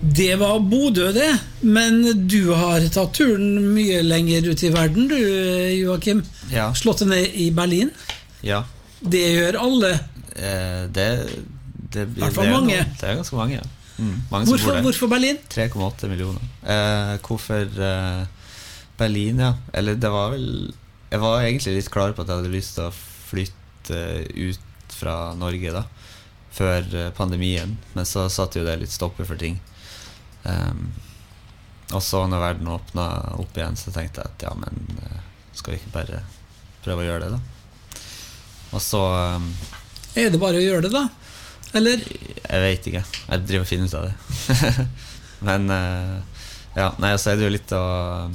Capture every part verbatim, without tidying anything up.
Det var Bodø det, men du har tatt turen mye lenger ut i verden, du, Joakim. Ja. Slått deg ned i Berlin. Ja. Det gjør alle. Eh, det, det, I hvert fall mange. Noe, det er ganske mange, ja. Mm, mange hvorfor, som bor der. Hvorfor Berlin? tre komma åtte millioner. Eh, hvorfor eh, Berlin, ja. Eller det var vel... Jeg var egentlig litt klar på at jeg hadde lyst til å flytte ut fra Norge da, før pandemien. Men så satt jo det litt stopper for ting. Um, og så når verden åpnet opp igjen, så tenkte jeg at ja, men uh, skal vi ikke bare prøve å gjøre det da? Og så um, Er det bare å gjøre det da? Eller? Jeg vet ikke, jeg driver og finner ut av det. Men uh, ja, nei, så er det jo litt å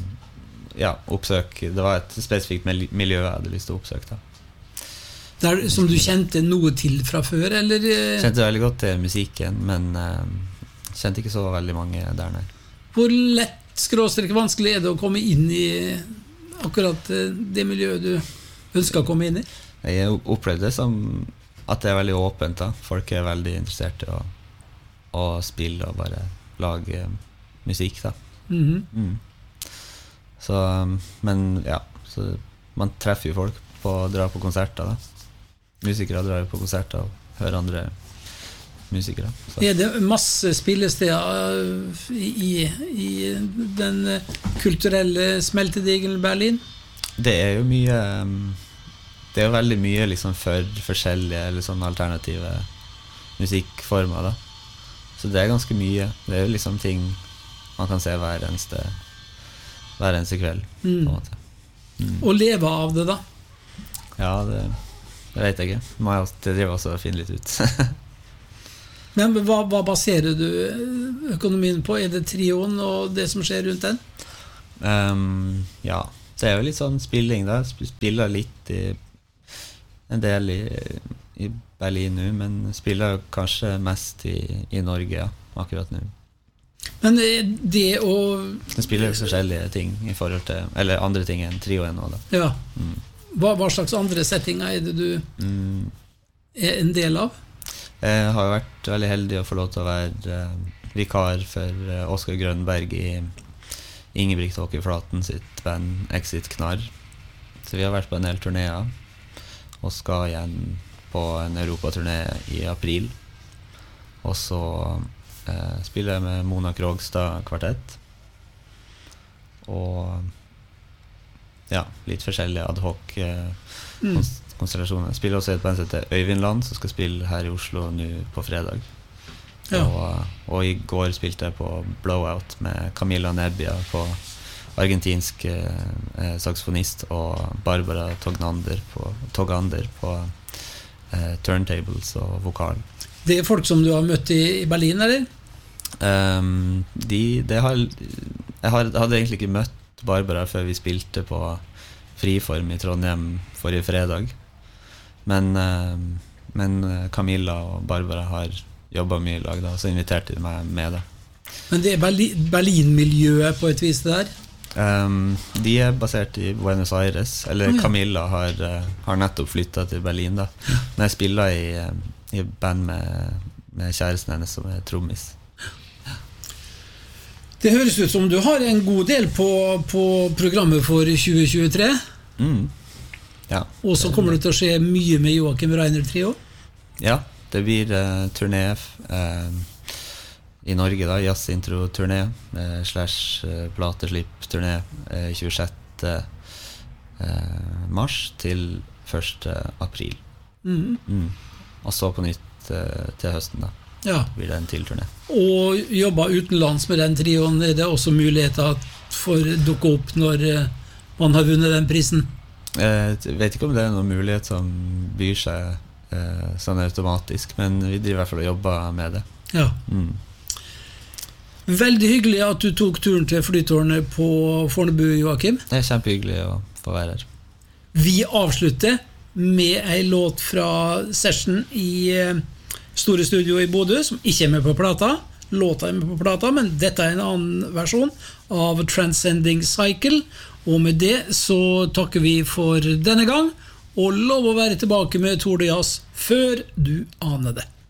ja, oppsøke. Det var et spesifikt miljø jeg hadde lyst til å oppsøke da. Der, som du kjente noe til fra før, eller? Kjente veldig godt til musikken, men uh, kjente ikke så veldig mange der nede. Hvor lett, skråstrek vanskelig er det å komme inn i akkurat det miljøet du ønsker å komme inn i? Jeg opplevde det som at det er veldig åpent da. Folk er veldig interessert i å, å spille og bare lage musikk da. Mm-hmm. Mm. Så, men ja, så man treffer jo folk på å dra på konserter da. Musikere drar jo på konserter og hører andre musikere. Så. Er det masse spillesteder i, i den kulturelle smeltedigelen Berlin? Det er jo mye Det er jo veldig mye liksom for forskjellige eller sånn alternative musikkformer da. Så det er ganske mye. Det er jo liksom ting man kan se hver eneste hver eneste kveld mm. på en måte. Mm. Og leve av det da? Ja, det, det vet jeg ikke. Det driver også å finne litt ut. Men hva, hva baserer du økonomien på? Er det trioen og det som skjer rundt den? Um, ja, det er jo litt sånn spilling da. Spiller litt i en del i, i Berlin nå, men spiller jo kanskje mest i, i Norge ja, akkurat nå. Men det å... Det spiller jo forskjellige ting i forhold til, eller andre ting enn trioen nå da. Ja. Mm. Hva, hva slags andre settinger er det du mm. er en del av? Jeg har jo vært veldig heldig å få lov til å være uh, vikar for uh, Oskar Grønberg i Ingebrigt Åkerflaten sitt band Exit Knarr. Så vi har vært på en del turnéer og skal igjen på en Europaturné i april. Og så uh, spiller jeg med Mona Krogstad kvartett. Og ja, litt forskjellige ad hoc uh, mm. konstellasjoner. Jeg spiller også et band som heter Øyvindland, som skal spille her i Oslo nå på fredag. Ja. Og, og i går spilte jeg på Blowout med Camilla Nebbia på argentinsk eh, saxofonist og Barbara Tognander på, Togander på eh, turntables og vokal. Det er folk som du har møtt i, i Berlin, eller? Um, de, de har, jeg har, hadde egentlig ikke møtt Barbara før vi spilte på Friform i Trondheim forrige fredag. Men, men Camilla og Barbara har jobbet mye i lag da, så inviterte de meg med det. Men det er Berli- Berlin-miljøet på et vis der? Um, de er basert i Buenos Aires, eller oh, ja. Camilla har, har nettopp flyttet til Berlin da. Men jeg spiller i, i band med, med kjæresten hennes som er trommis. Det høres ut som du har en god del på, på programmet for tjue tjuetre. Mm. Ja. Og så kommer det til å skje mye med Joakim Reiner Trio? Ja, det blir uh, turné uh, i Norge da, jazzintro-turné uh, slash uh, plateslipp-turné uh, tjuesjette uh, mars til første april. Mm. Mm. Og så på nytt uh, til høsten da. Ja. Blir det en til turné. Og jobba utenlands med den trioen, er det også muligheter for å dukke opp når uh, man har vunnet den prisen? Jeg vet ikke om det er noen mulighet som byr seg eh, sånn automatisk, men vi driver i hvert fall og jobber med det. Ja. Mm. Veldig hyggelig at du tok turen til flytårnet på Fornebu, Joakim. Det er kjempehyggelig å få være her. Vi avslutter med en låt fra Session i Store Studio i Bodø, som ikke er med på plata. Låta er med på plata, men dette er en annen versjon av Transcending Cycle. Og med det så takker vi for denne gang, og lov å være tilbake med Tour de Jazz før du aner det.